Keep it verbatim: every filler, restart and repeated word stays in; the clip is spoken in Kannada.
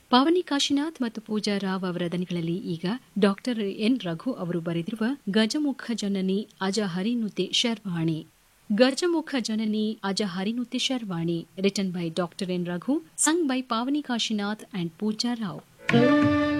ಪಾವನಿ ಕಾಶಿನಾಥ್ ಮತ್ತು ಪೂಜಾ ರಾವ್ ಅವರ ದನಿಗಳಲ್ಲಿ ಈಗ ಡಾಕ್ಟರ್ ಎನ್ ರಘು ಅವರು ಬರೆದಿರುವ ಗಜಮುಖ ಜನನಿ ಅಜ ಹರಿನುತೆ ಶರ್ವಾಣಿ. ಗಜಮುಖ ಜನನಿ ಅಜ ಹರಿನುತೆ Sharvani, written by doctor N Raghu, sung by Pavani Kashinath and Pooja Rao.